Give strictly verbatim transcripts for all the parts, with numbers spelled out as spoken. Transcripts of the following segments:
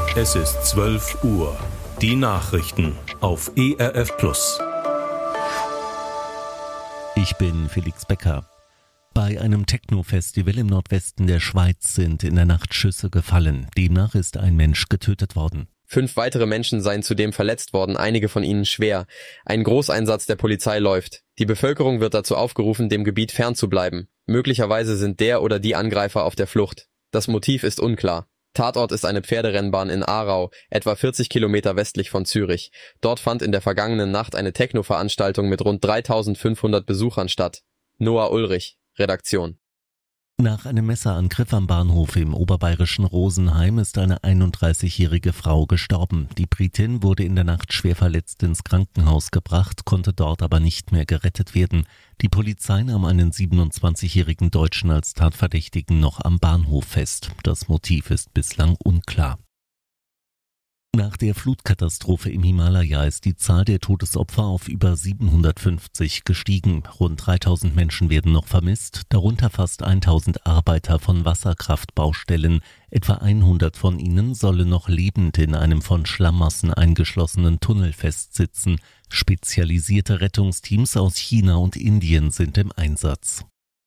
Es ist zwölf Uhr. Die Nachrichten auf E R F Plus. Ich bin Felix Becker. Bei einem Techno-Festival im Nordwesten der Schweiz sind in der Nacht Schüsse gefallen. Demnach ist ein Mensch getötet worden. Fünf weitere Menschen seien zudem verletzt worden, einige von ihnen schwer. Ein Großeinsatz der Polizei läuft. Die Bevölkerung wird dazu aufgerufen, dem Gebiet fernzubleiben. Möglicherweise sind der oder die Angreifer auf der Flucht. Das Motiv ist unklar. Tatort ist eine Pferderennbahn in Aarau, etwa vierzig Kilometer westlich von Zürich. Dort fand in der vergangenen Nacht eine Techno-Veranstaltung mit rund dreitausendfünfhundert Besuchern statt. Noah Ulrich, Redaktion. Nach einem Messerangriff am Bahnhof im oberbayerischen Rosenheim ist eine einunddreißigjährige Frau gestorben. Die Britin wurde in der Nacht schwer verletzt ins Krankenhaus gebracht, konnte dort aber nicht mehr gerettet werden. Die Polizei nahm einen siebenundzwanzigjährigen Deutschen als Tatverdächtigen noch am Bahnhof fest. Das Motiv ist bislang unklar. Nach der Flutkatastrophe im Himalaya ist die Zahl der Todesopfer auf über siebenhundertfünfzig gestiegen. Rund dreitausend Menschen werden noch vermisst, darunter fast tausend Arbeiter von Wasserkraftbaustellen. Etwa hundert von ihnen sollen noch lebend in einem von Schlammmassen eingeschlossenen Tunnel festsitzen. Spezialisierte Rettungsteams aus China und Indien sind im Einsatz.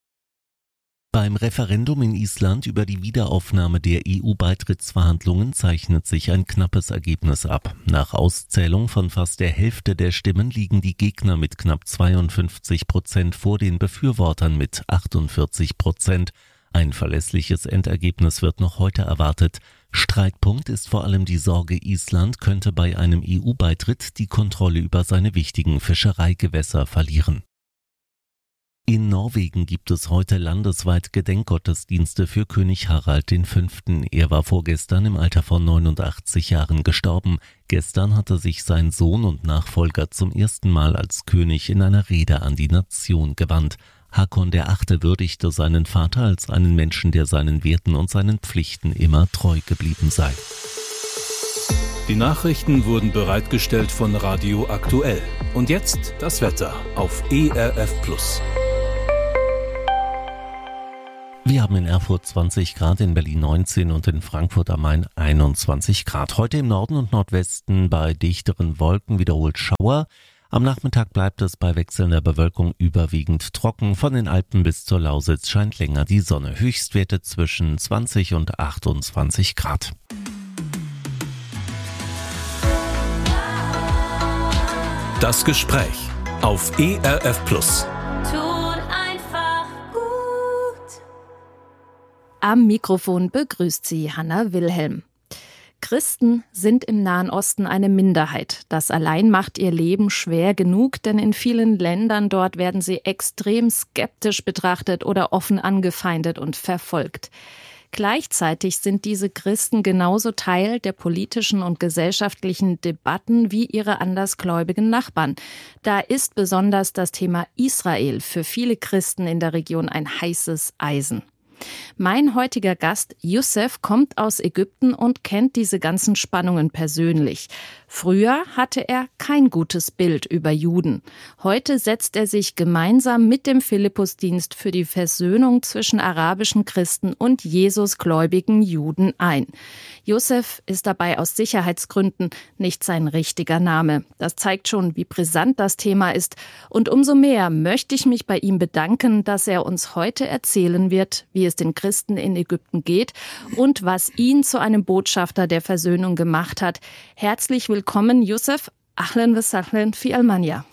Beim Referendum in Island über die Wiederaufnahme der E U-Beitrittsverhandlungen zeichnet sich ein knappes Ergebnis ab. Nach Auszählung von fast der Hälfte der Stimmen liegen die Gegner mit knapp zweiundfünfzig Prozent vor den Befürwortern mit achtundvierzig Prozent. Ein verlässliches Endergebnis wird noch heute erwartet. Streitpunkt ist vor allem die Sorge, Island könnte bei einem E U-Beitritt die Kontrolle über seine wichtigen Fischereigewässer verlieren. In Norwegen gibt es heute landesweit Gedenkgottesdienste für König Harald der Fünfte. Er war vorgestern im Alter von neunundachtzig Jahren gestorben. Gestern hatte sich sein Sohn und Nachfolger zum ersten Mal als König in einer Rede an die Nation gewandt. Hakon der Achte würdigte seinen Vater als einen Menschen, der seinen Werten und seinen Pflichten immer treu geblieben sei. Die Nachrichten wurden bereitgestellt von Radio Aktuell. Und jetzt das Wetter auf E R F Plus. Wir haben in Erfurt zwanzig Grad, in Berlin neunzehn und in Frankfurt am Main einundzwanzig Grad. Heute im Norden und Nordwesten bei dichteren Wolken wiederholt Schauer. Am Nachmittag bleibt es bei wechselnder Bewölkung überwiegend trocken. Von den Alpen bis zur Lausitz scheint länger die Sonne. Höchstwerte zwischen zwanzig und achtundzwanzig Grad. Das Gespräch auf E R F Plus. Am Mikrofon begrüßt sie Hanna Wilhelm. Christen sind im Nahen Osten eine Minderheit. Das allein macht ihr Leben schwer genug, denn in vielen Ländern dort werden sie extrem skeptisch betrachtet oder offen angefeindet und verfolgt. Gleichzeitig sind diese Christen genauso Teil der politischen und gesellschaftlichen Debatten wie ihre andersgläubigen Nachbarn. Da ist besonders das Thema Israel für viele Christen in der Region ein heißes Eisen. Mein heutiger Gast, Youssef, kommt aus Ägypten und kennt diese ganzen Spannungen persönlich. Früher hatte er kein gutes Bild über Juden. Heute setzt er sich gemeinsam mit dem Philippusdienst für die Versöhnung zwischen arabischen Christen und Jesusgläubigen Juden ein. Youssef ist dabei aus Sicherheitsgründen nicht sein richtiger Name. Das zeigt schon, wie brisant das Thema ist. Und umso mehr möchte ich mich bei ihm bedanken, dass er uns heute erzählen wird, wie es den Christen in Ägypten geht und was ihn zu einem Botschafter der Versöhnung gemacht hat. Herzlich willkommen, Youssef. Ahlan wa sahlan fi Almanya.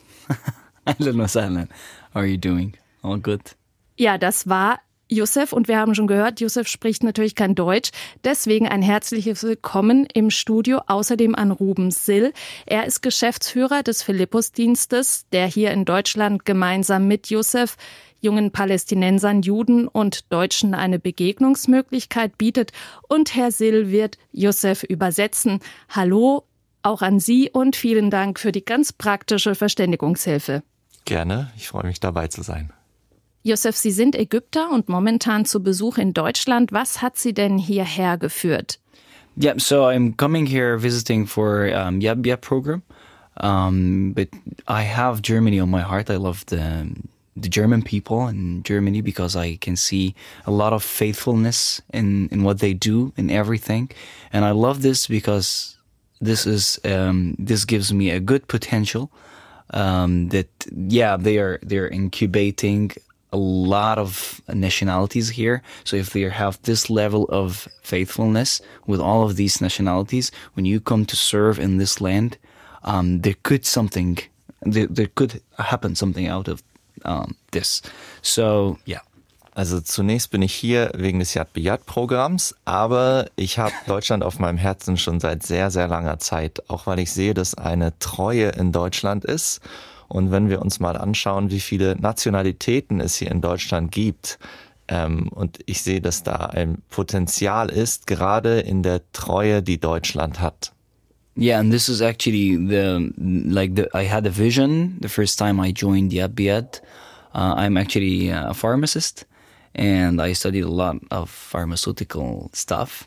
Ahlan wa sahlan. How are you doing? All good? Ja, das war Youssef und wir haben schon gehört, Youssef spricht natürlich kein Deutsch. Deswegen ein herzliches Willkommen im Studio, außerdem an Ruben Sill. Er ist Geschäftsführer des Philippusdienstes, der hier in Deutschland gemeinsam mit Youssef jungen Palästinensern, Juden und Deutschen eine Begegnungsmöglichkeit bietet. Und Herr Sill wird Youssef übersetzen. Hallo auch an Sie und vielen Dank für die ganz praktische Verständigungshilfe. Gerne, ich freue mich dabei zu sein. Youssef, Sie sind Ägypter und momentan zu Besuch in Deutschland. Was hat Sie denn hierher geführt? Yeah, so I'm coming here visiting for um, Yab Yab program, um, but I have Germany on my heart. I love the the German people in Germany, because I can see a lot of faithfulness in, in what they do in everything. And I love this because this is um, this gives me a good potential um, that, yeah, they are they're incubating a lot of nationalities here. So if they have this level of faithfulness with all of these nationalities, when you come to serve in this land, um, there could something, there, there could happen something out of um, this. So, yeah. Also zunächst bin ich hier wegen des Yad B'Yad-Programms, aber ich habe Deutschland auf meinem Herzen schon seit sehr, sehr langer Zeit, auch weil ich sehe, dass eine Treue in Deutschland ist. Und wenn wir uns mal anschauen, wie viele Nationalitäten es hier in Deutschland gibt, ähm, und ich sehe, dass da ein Potenzial ist, gerade in der Treue, die Deutschland hat. Yeah, and this is actually the, like the, I had a vision the first time I joined Yad B'Yad. Uh, I'm actually a pharmacist and I studied a lot of pharmaceutical stuff.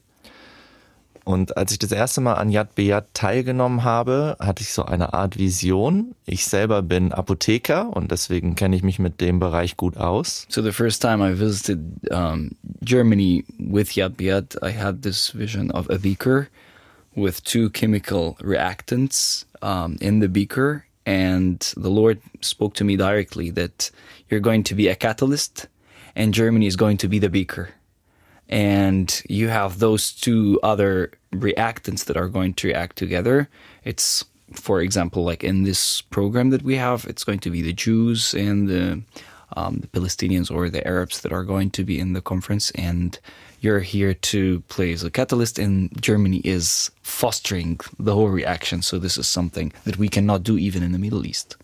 Und als ich das erste Mal an Yad B'Yad teilgenommen habe, hatte ich so eine Art Vision. Ich selber bin Apotheker und deswegen kenne ich mich mit dem Bereich gut aus. So the first time I visited um, Germany with Yad B'Yad, I had this vision of a beaker with two chemical reactants um, in the beaker. And the Lord spoke to me directly that you're going to be a catalyst and Germany is going to be the beaker. And you have those two other reactants that are going to react together. It's, for example, like in this program that we have, it's going to be the Jews and the, um, the Palestinians or the Arabs that are going to be in the conference. And you're here to play as a catalyst, and Germany is fostering the whole reaction. So this is something that we cannot do even in the Middle East.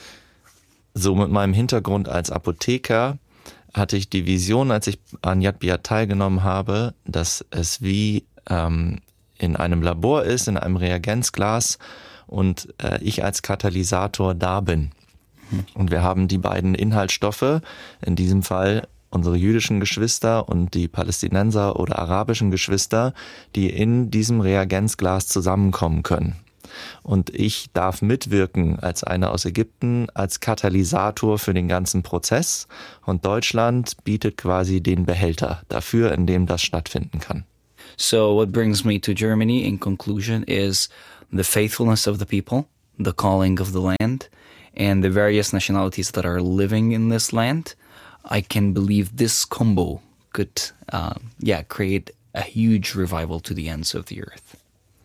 So mit meinem Hintergrund als Apotheker hatte ich die Vision, als ich an Yad B'Yad teilgenommen habe, dass es wie ähm, in einem Labor ist, in einem Reagenzglas und äh, ich als Katalysator da bin. Und wir haben die beiden Inhaltsstoffe, in diesem Fall unsere jüdischen Geschwister und die Palästinenser oder arabischen Geschwister, die in diesem Reagenzglas zusammenkommen können. Und ich darf mitwirken als einer aus Ägypten, als Katalysator für den ganzen Prozess. Und Deutschland bietet quasi den Behälter dafür, in dem das stattfinden kann. So what brings me to Germany in conclusion is the faithfulness of the people, the calling of the land, and the various nationalities that are living in this land. I can believe this combo could uh, yeah, create a huge revival to the ends of the earth.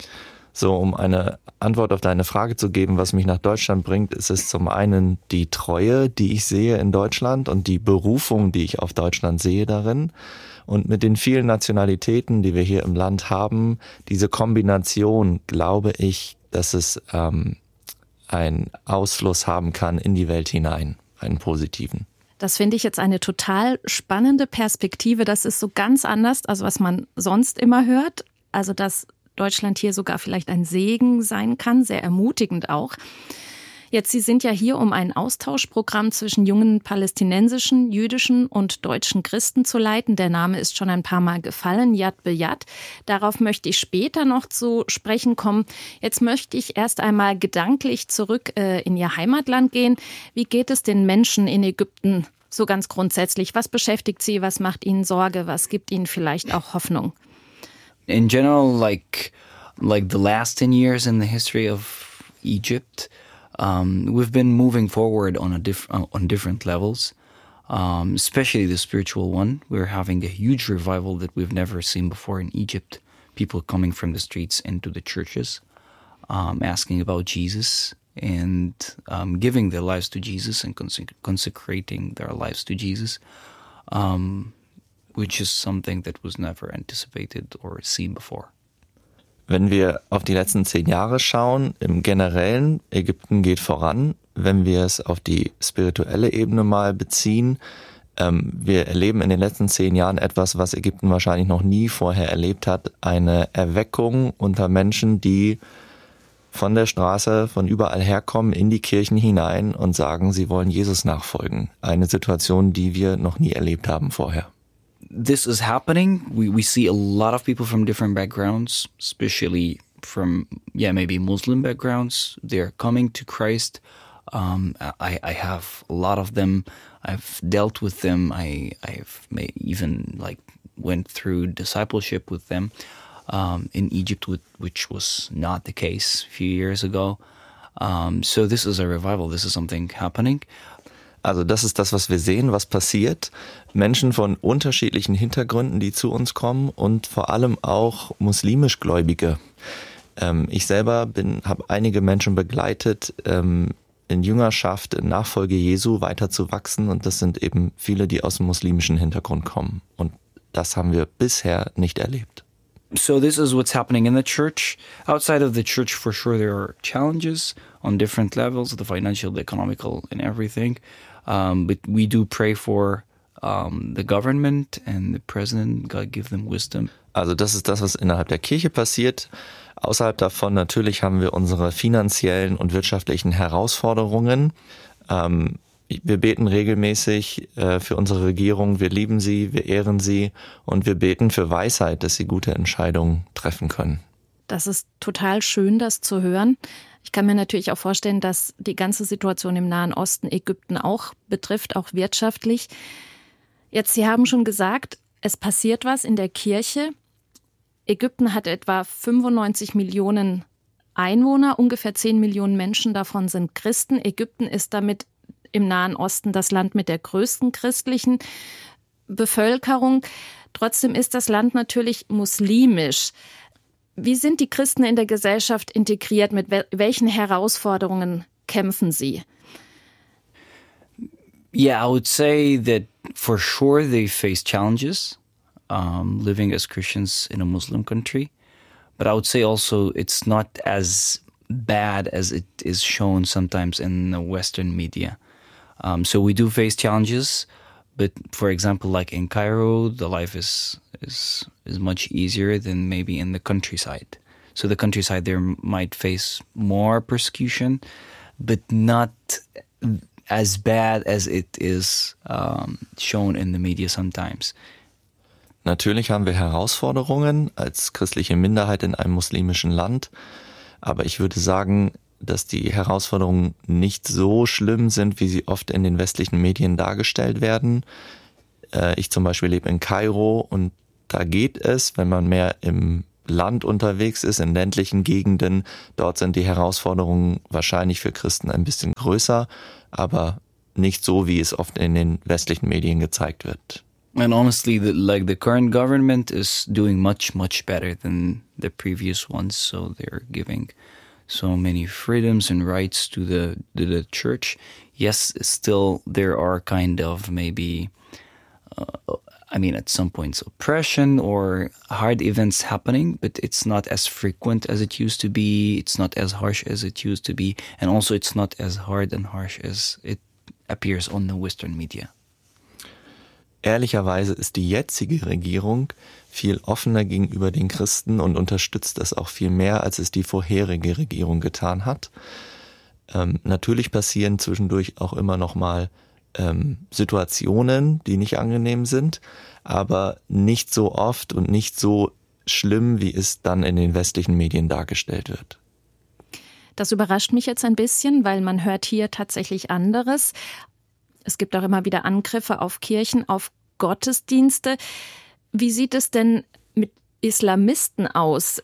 So, um eine Antwort auf deine Frage zu geben, was mich nach Deutschland bringt, ist es zum einen die Treue, die ich sehe in Deutschland und die Berufung, die ich auf Deutschland sehe darin. Und mit den vielen Nationalitäten, die wir hier im Land haben, diese Kombination, glaube ich, dass es ähm, einen Ausfluss haben kann in die Welt hinein, einen positiven. Das finde ich jetzt eine total spannende Perspektive. Das ist so ganz anders, als was man sonst immer hört. Also, dass Deutschland hier sogar vielleicht ein Segen sein kann, sehr ermutigend auch. Jetzt, Sie sind ja hier, um ein Austauschprogramm zwischen jungen palästinensischen, jüdischen und deutschen Christen zu leiten. Der Name ist schon ein paar Mal gefallen, Yad B'Yad. Darauf möchte ich später noch zu sprechen kommen. Jetzt möchte ich erst einmal gedanklich zurück äh, in Ihr Heimatland gehen. Wie geht es den Menschen in Ägypten so ganz grundsätzlich? Was beschäftigt Sie? Was macht Ihnen Sorge? Was gibt Ihnen vielleicht auch Hoffnung? In general, like like the last ten years in the history of Egypt, um, we've been moving forward on a diff- on different levels, um, especially the spiritual one. We're having a huge revival that we've never seen before in Egypt. People coming from the streets into the churches, um, asking about Jesus and um, giving their lives to Jesus and consec- consecrating their lives to Jesus. Um, which is something that was never anticipated or seen before. Wenn wir auf die letzten zehn Jahre schauen, im Generellen, Ägypten geht voran. Wenn wir es auf die spirituelle Ebene mal beziehen, ähm, wir erleben in den letzten zehn Jahren etwas, was Ägypten wahrscheinlich noch nie vorher erlebt hat, eine Erweckung unter Menschen, die von der Straße, von überall herkommen, in die Kirchen hinein und sagen, sie wollen Jesus nachfolgen. Eine Situation, die wir noch nie erlebt haben vorher. This is happening. We we see a lot of people from different backgrounds, especially from, yeah, maybe Muslim backgrounds. They're coming to Christ. Um, I, I have a lot of them. I've dealt with them. I, I've may even like went through discipleship with them um, in Egypt, which was not the case a few years ago. Um, so this is a revival. This is something happening. Also das ist das, was wir sehen, was passiert. Menschen von unterschiedlichen Hintergründen, die zu uns kommen und vor allem auch muslimisch Gläubige. Ähm, ich selber bin, habe einige Menschen begleitet, ähm, in Jüngerschaft, in Nachfolge Jesu weiter zu wachsen und das sind eben viele, die aus dem muslimischen Hintergrund kommen und das haben wir bisher nicht erlebt. So this is what's happening in the church. Outside of the church, for sure, there are challenges on different levels, the financial, the economical, and everything. Um, but we do pray for um, the government and the president. God give them wisdom. Also das ist das, was innerhalb der Kirche passiert. Außerhalb davon natürlich haben wir unsere finanziellen und wirtschaftlichen Herausforderungen. Ähm, wir beten regelmäßig äh, für unsere Regierung. Wir lieben sie, wir ehren sie und wir beten für Weisheit, dass sie gute Entscheidungen treffen können. Das ist total schön, das zu hören. Ich kann mir natürlich auch vorstellen, dass die ganze Situation im Nahen Osten Ägypten auch betrifft, auch wirtschaftlich. Jetzt, Sie haben schon gesagt, es passiert was in der Kirche. Ägypten hat etwa fünfundneunzig Millionen Einwohner, ungefähr zehn Millionen Menschen davon sind Christen. Ägypten ist damit im Nahen Osten das Land mit der größten christlichen Bevölkerung. Trotzdem ist das Land natürlich muslimisch. Wie sind die Christen in der Gesellschaft integriert? Mit welchen Herausforderungen kämpfen sie? Yeah, I would say that for sure they face challenges um, living as Christians in a Muslim country. But I would say also it's not as bad as it is shown sometimes in the Western media. Um, so we do face challenges. But for example, like in Cairo, the life is is is much easier than maybe in the countryside. So the countryside there might face more persecution, but not as bad as it is um, shown in the media sometimes. Natürlich haben wir Herausforderungen als christliche Minderheit in einem muslimischen Land, aber ich würde sagen, dass die Herausforderungen nicht so schlimm sind, wie sie oft in den westlichen Medien dargestellt werden. Ich zum Beispiel lebe in Kairo und da geht es, wenn man mehr im Land unterwegs ist, in ländlichen Gegenden. Dort sind die Herausforderungen wahrscheinlich für Christen ein bisschen größer, aber nicht so, wie es oft in den westlichen Medien gezeigt wird. And honestly, the, like the current government is doing much, much better than the previous ones. So they're giving so many freedoms and rights to the to the church. Yes, still there are kind of maybe, uh, I mean, at some points oppression or hard events happening, but it's not as frequent as it used to be. It's not as harsh as it used to be. And also it's not as hard and harsh as it appears on the Western media. Ehrlicherweise ist die jetzige Regierung viel offener gegenüber den Christen und unterstützt das auch viel mehr, als es die vorherige Regierung getan hat. Ähm, natürlich passieren zwischendurch auch immer noch mal ähm, Situationen, die nicht angenehm sind, aber nicht so oft und nicht so schlimm, wie es dann in den westlichen Medien dargestellt wird. Das überrascht mich jetzt ein bisschen, weil man hört hier tatsächlich anderes. Es gibt auch immer wieder Angriffe auf Kirchen, auf Gottesdienste. Wie sieht es denn mit Islamisten aus?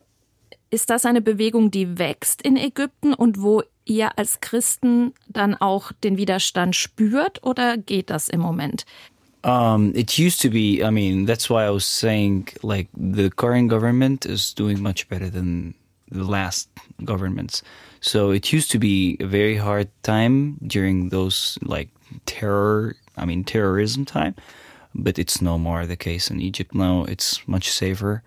Ist das eine Bewegung, die wächst in Ägypten und wo ihr als Christen dann auch den Widerstand spürt oder geht das im Moment? Um, it used to be, I mean, that's why I was saying, like, the current government is doing much better than the last governments. So it used to be a very hard time during those, like, terror, I mean, terrorism time, but it's no more the case in Egypt now. It's much safer,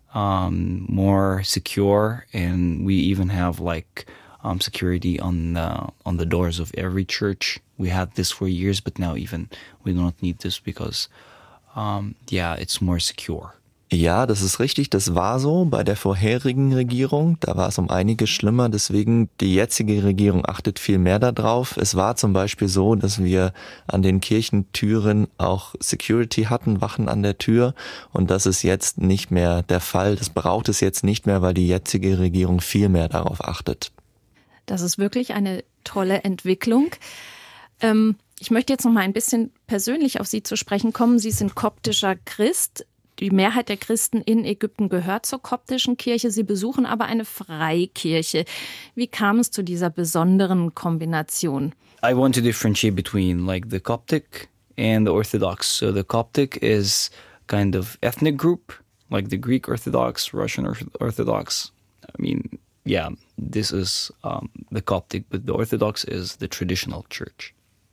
um, more secure, and we even have, like, um, security on the, on the doors of every church. We had this for years, but now even we don't need this because, um, yeah, it's more secure. Ja, das ist richtig, das war so bei der vorherigen Regierung, da war es um einiges schlimmer, deswegen die jetzige Regierung achtet viel mehr darauf. Es war zum Beispiel so, dass wir an den Kirchentüren auch Security hatten, Wachen an der Tür und das ist jetzt nicht mehr der Fall, das braucht es jetzt nicht mehr, weil die jetzige Regierung viel mehr darauf achtet. Das ist wirklich eine tolle Entwicklung. Ähm, ich möchte jetzt noch mal ein bisschen persönlich auf Sie zu sprechen kommen. Sie sind koptischer Christ. Die Mehrheit der Christen in Ägypten gehört zur koptischen Kirche. Sie besuchen aber eine Freikirche. Wie kam es zu dieser besonderen Kombination? I want to differentiate between like the Coptic and the Orthodox. So the Coptic is kind of ethnic group, like the Greek Orthodox, Russian Orthodox. I mean, yeah, this is um, the Coptic, but the Orthodox is the traditional church.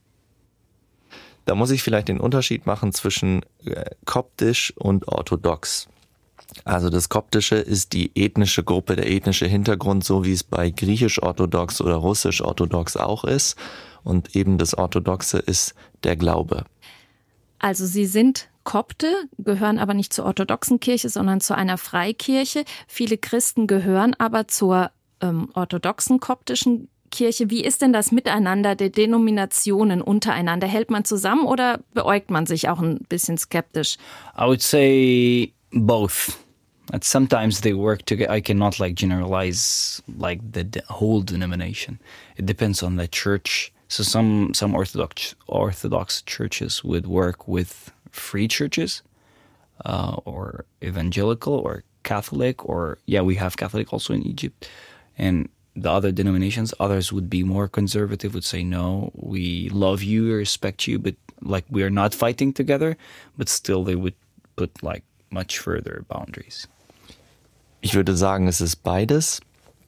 Da muss ich vielleicht den Unterschied machen zwischen äh, koptisch und orthodox. Also das Koptische ist die ethnische Gruppe, der ethnische Hintergrund, so wie es bei griechisch-orthodox oder russisch-orthodox auch ist. Und eben das Orthodoxe ist der Glaube. Also Sie sind Kopte, gehören aber nicht zur orthodoxen Kirche, sondern zu einer Freikirche. Viele Christen gehören aber zur ähm, orthodoxen koptischen Kirche. Wie ist denn das Miteinander der Denominationen untereinander? Hält man zusammen oder beäugt man sich auch ein bisschen skeptisch? I would say both. And sometimes they work together. I cannot like generalize like the, the whole denomination. It depends on the church. So some some Orthodox Orthodox churches would work with free churches, uh, or evangelical, or Catholic, or yeah, we have Catholic also in Egypt, and the other denominations, others would be more conservative, would say, no, we love you, respect you, but like we are not fighting together, but still they would put like much further boundaries. Ich würde sagen, es ist beides.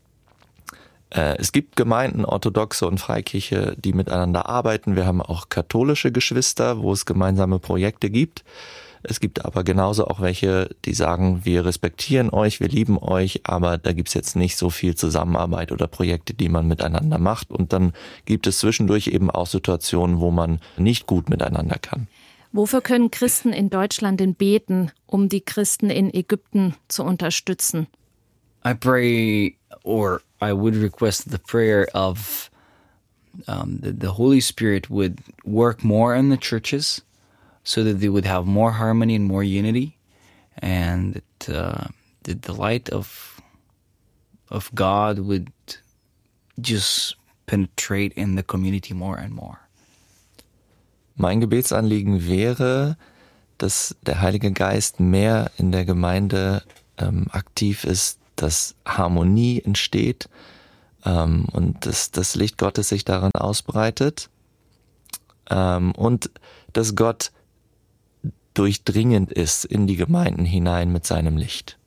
Äh, es gibt Gemeinden, Orthodoxe und Freikirche, die miteinander arbeiten. Wir haben auch katholische Geschwister, wo es gemeinsame Projekte gibt. Es gibt aber genauso auch welche, die sagen, wir respektieren euch, wir lieben euch, aber da gibt's jetzt nicht so viel Zusammenarbeit oder Projekte, die man miteinander macht. Und dann gibt es zwischendurch eben auch Situationen, wo man nicht gut miteinander kann. Wofür können Christen in Deutschland denn beten, um die Christen in Ägypten zu unterstützen? I pray, or I would request the prayer of um, that the Holy Spirit would work more in the churches, so that they would have more harmony and more unity, and that, uh, that the light of of God would just penetrate in the community more and more. Mein Gebetsanliegen wäre, dass der Heilige Geist mehr in der Gemeinde ähm, aktiv ist, dass Harmonie entsteht ähm, und dass das Licht Gottes sich daran ausbreitet ähm, und dass Gott durchdringend ist in die Gemeinden hinein mit seinem Licht.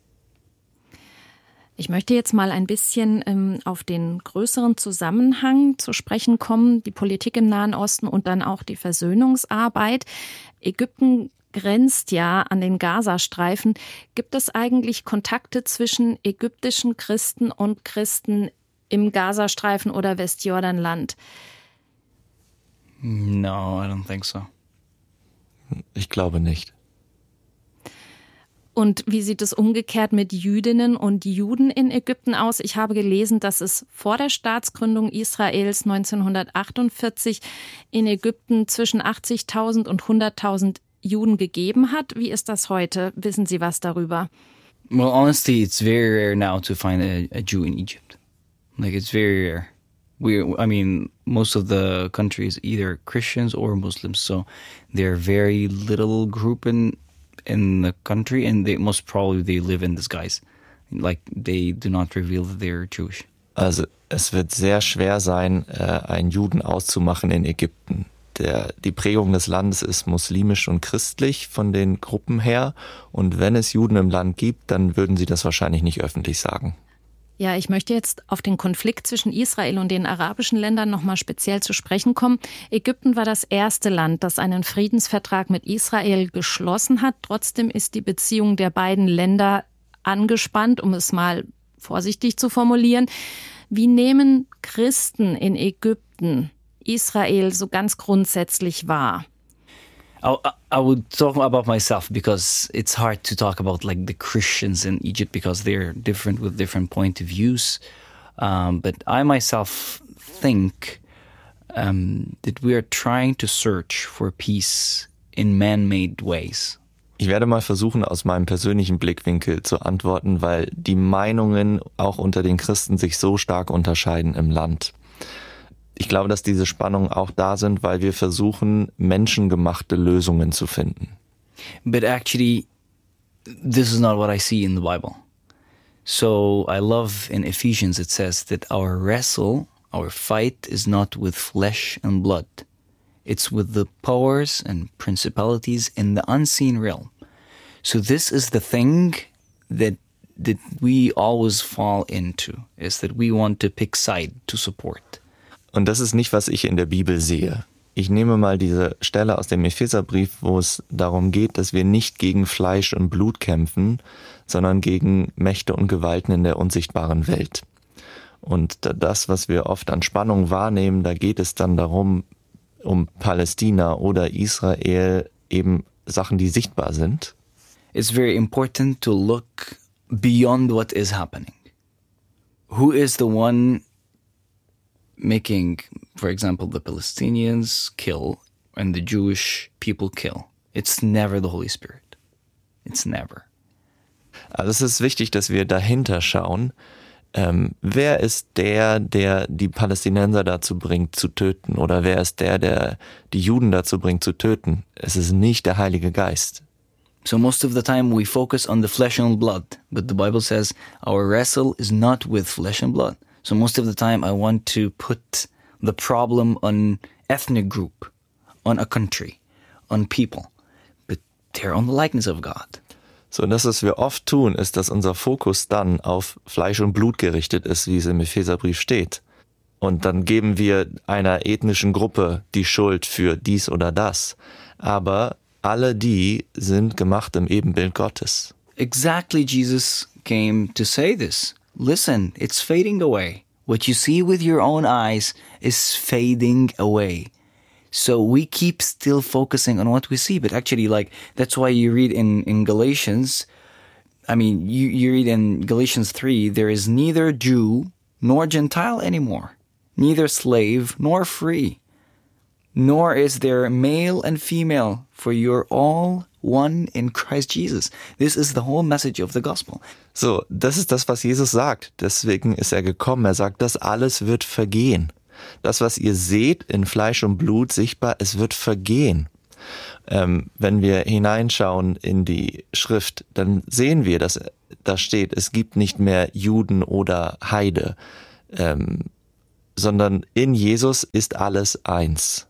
Ich möchte jetzt mal ein bisschen ähm, auf den größeren Zusammenhang zu sprechen kommen, die Politik im Nahen Osten und dann auch die Versöhnungsarbeit. Ägypten grenzt ja an den Gazastreifen. Gibt es eigentlich Kontakte zwischen ägyptischen Christen und Christen im Gazastreifen oder Westjordanland? No, I don't think so. Ich glaube nicht. Und wie sieht es umgekehrt mit Jüdinnen und Juden in Ägypten aus? Ich habe gelesen, dass es vor der Staatsgründung Israels neunzehnhundertachtundvierzig in Ägypten zwischen achtzigtausend und hunderttausend Juden gegeben hat. Wie ist das heute? Wissen Sie was darüber? Well, honestly, it's very rare now to find a, a Jew in Egypt. Like, it's very rare. We, I mean, most of the country is either Christians or Muslims, so they're very little group in in the country, and they most probably they live in disguise. Like, they do not reveal that they're Jewish. Also es wird sehr schwer sein, einen Juden auszumachen in Ägypten. Der, die Prägung des Landes ist muslimisch und christlich von den Gruppen her. Und wenn es Juden im Land gibt, dann würden sie das wahrscheinlich nicht öffentlich sagen. Ja, ich möchte jetzt auf den Konflikt zwischen Israel und den arabischen Ländern nochmal speziell zu sprechen kommen. Ägypten war das erste Land, das einen Friedensvertrag mit Israel geschlossen hat. Trotzdem ist die Beziehung der beiden Länder angespannt, um es mal vorsichtig zu formulieren. Wie nehmen Christen in Ägypten Israel so ganz grundsätzlich wahr? I, I would talk about myself because it's hard to talk about like the Christians in Egypt because they're different with different point of views. Um, but I myself think um, that we are trying to search for peace in man-made ways. Ich werde mal versuchen, aus meinem persönlichen Blickwinkel zu antworten, weil die Meinungen auch unter den Christen sich so stark unterscheiden im Land. Ich glaube, dass diese Spannungen auch da sind, weil wir versuchen, menschengemachte Lösungen zu finden. But actually, this is not what I see in the Bible. So I love in Ephesians it says that our wrestle, our fight is not with flesh and blood. It's with the powers and principalities in the unseen realm. So this is the thing that that we always fall into, is that we want to pick side to support. Und das ist nicht, was ich in der Bibel sehe. Ich nehme mal diese Stelle aus dem Epheserbrief, wo es darum geht, dass wir nicht gegen Fleisch und Blut kämpfen, sondern gegen Mächte und Gewalten in der unsichtbaren Welt. Und das, was wir oft an Spannung wahrnehmen, da geht es dann darum, um Palästina oder Israel, eben Sachen, die sichtbar sind. It's very important to look beyond what is happening. Who is the one making, for example, the Palestinians kill and the Jewish people kill? It's never the Holy Spirit. It's never. Also es ist wichtig, dass wir dahinter schauen. Ähm, wer ist der, der die Palästinenser dazu bringt, zu töten? Oder wer ist der, der die Juden dazu bringt, zu töten? Es ist nicht der Heilige Geist. So most of the time we focus on the flesh and blood, but the Bible says our wrestle is not with flesh and blood. So most of the time I want to put the problem on ethnic group, on a country, on people, but they're on the likeness of God. So, und das, was wir oft tun, ist, dass unser Fokus dann auf Fleisch und Blut gerichtet ist, wie es im Epheserbrief steht. Und dann geben wir einer ethnischen Gruppe die Schuld für dies oder das. Aber alle die sind gemacht im Ebenbild Gottes. Exactly, Jesus came to say this. Listen, it's fading away. What you see with your own eyes is fading away. So we keep still focusing on what we see, but actually, like, that's why you read in, in Galatians, I mean, you, you read in Galatians three, there is neither Jew nor Gentile anymore, neither slave nor free, nor is there male and female, for you're all one in Christ Jesus. This is the whole message of the gospel. So, das ist das, was Jesus sagt. Deswegen ist er gekommen. Er sagt, das alles wird vergehen. Das, was ihr seht in Fleisch und Blut sichtbar, es wird vergehen. Ähm, wenn wir hineinschauen in die Schrift, dann sehen wir, dass da steht, es gibt nicht mehr Juden oder Heide, ähm, sondern in Jesus ist alles eins.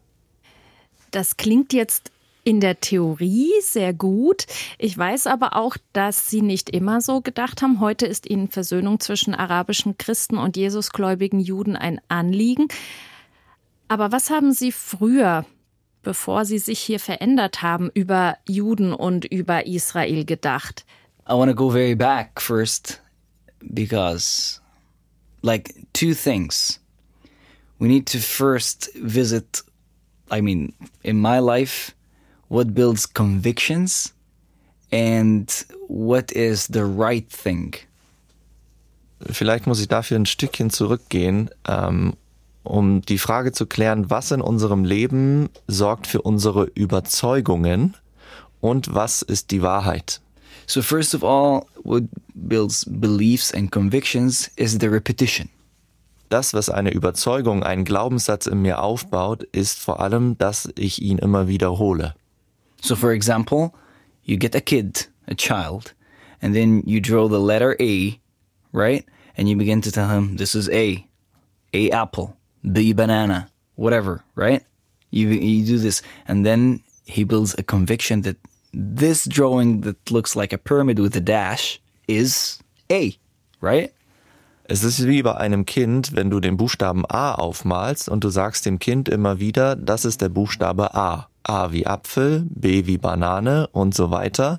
Das klingt jetzt in der Theorie sehr gut. Ich weiß aber auch, dass Sie nicht immer so gedacht haben. Heute ist Ihnen Versöhnung zwischen arabischen Christen und Jesusgläubigen Juden ein Anliegen. Aber was haben Sie früher, bevor Sie sich hier verändert haben, über Juden und über Israel gedacht? I want to go very back first because, like, two things. We need to first visit, I mean, in my life, what builds convictions and what is the right thing. Vielleicht muss ich dafür ein Stückchen zurückgehen, ähm, um die Frage zu klären, was in unserem Leben sorgt für unsere Überzeugungen und was ist die Wahrheit. So first of all, what builds beliefs and convictions is the repetition. Das, was eine Überzeugung, einen Glaubenssatz in mir aufbaut, ist vor allem, dass ich ihn immer wiederhole. So for example, you get a kid, a child, and then you draw the letter A, right? And you begin to tell him, this is A, A apple, B banana, whatever, right? You you do this, and then he builds a conviction that this drawing that looks like a pyramid with a dash is A, right? Es ist wie bei einem Kind, wenn du den Buchstaben A aufmalst und du sagst dem Kind immer wieder, das ist der Buchstabe A. A wie Apfel, B wie Banane und so weiter.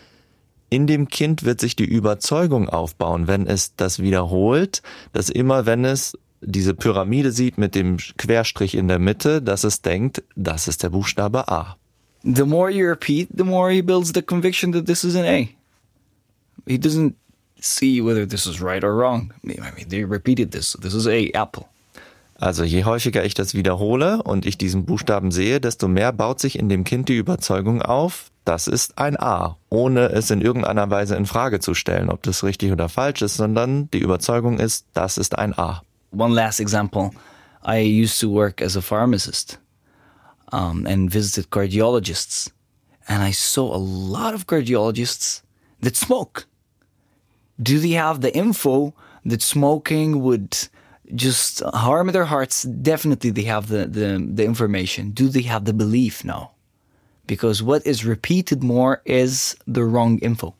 In dem Kind wird sich die Überzeugung aufbauen, wenn es das wiederholt, dass immer, wenn es diese Pyramide sieht mit dem Querstrich in der Mitte, dass es denkt, das ist der Buchstabe A. The more you repeat, the more he builds the conviction that this is an A. He doesn't see whether this is right or wrong. I mean, they repeated this. This is A, apple. Also je häufiger ich das wiederhole und ich diesen Buchstaben sehe, desto mehr baut sich in dem Kind die Überzeugung auf, das ist ein A, ohne es in irgendeiner Weise in Frage zu stellen, ob das richtig oder falsch ist, sondern die Überzeugung ist, das ist ein A. One last example. I used to work as a pharmacist um, and visited cardiologists. And I saw a lot of cardiologists that smoke. Do they have the info that smoking would just harm their hearts? Definitely they have the, the, the information. Do they have the belief? No. Because what is repeated more is the wrong info.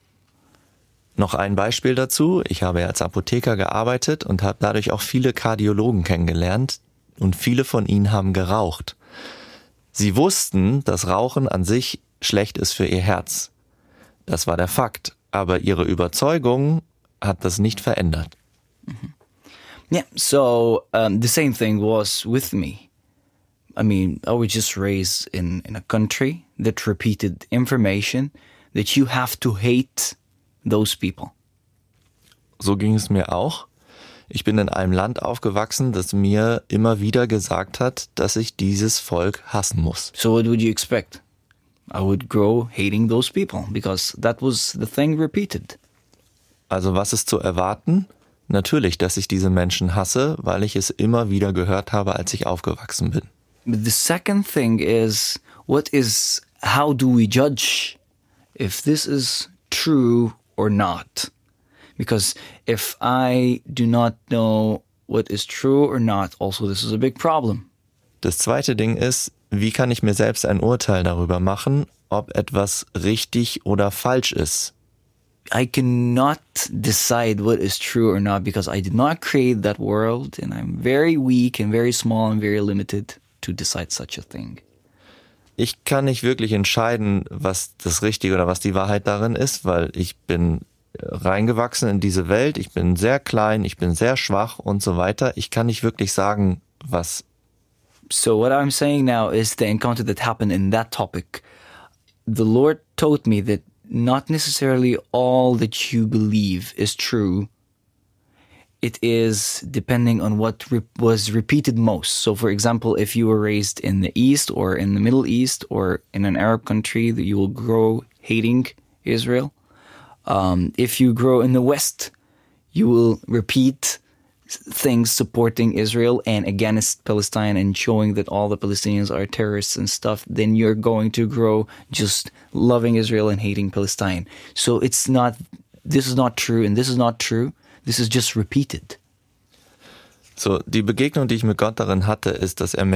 Noch ein Beispiel dazu. Ich habe als Apotheker gearbeitet und habe dadurch auch viele Kardiologen kennengelernt und viele von ihnen haben geraucht. Sie wussten, dass Rauchen an sich schlecht ist für ihr Herz. Das war der Fakt, aber ihre Überzeugung hat das nicht verändert. Mm-hmm. Yeah, so um, the same thing was with me. I mean, I was just raised in, in a country that repeated information that you have to hate those people. So ging es mir auch. Ich bin in einem Land aufgewachsen, das mir immer wieder gesagt hat, dass ich dieses Volk hassen muss. So what would you expect? I would grow hating those people because that was the thing repeated. Also was ist zu erwarten? Natürlich, dass ich diese Menschen hasse, weil ich es immer wieder gehört habe, als ich aufgewachsen bin. But the second thing is, what is, how do we judge if this is true or not? Because if I do not know what is true or not, also this is a big problem. Das zweite Ding ist, wie kann ich mir selbst ein Urteil darüber machen, ob etwas richtig oder falsch ist? I cannot decide what is true or not because I did not create that world and I'm very weak and very small and very limited to decide such a thing. Ich kann nicht wirklich entscheiden, was das Richtige oder was die Wahrheit darin ist, weil ich bin reingewachsen in diese Welt, ich bin sehr klein, ich bin sehr schwach und so weiter. Ich kann nicht wirklich sagen, was. So what I'm saying now is the encounter that happened in that topic. The Lord told me that not necessarily all that you believe is true. It is depending on what re- was repeated most. So for example, if you were raised in the East or in the Middle East or in an Arab country, that you will grow hating Israel. Um, if you grow in the West, you will repeat things supporting Israel and against Palestine and showing that all the Palestinians are terrorists and stuff. Then you're going to grow just loving Israel and hating Palestine. So it's not, this is not true and this is not true. This is just repeated. So, die Begegnung, die ich mit Gott darin hatte, ist, dass er mir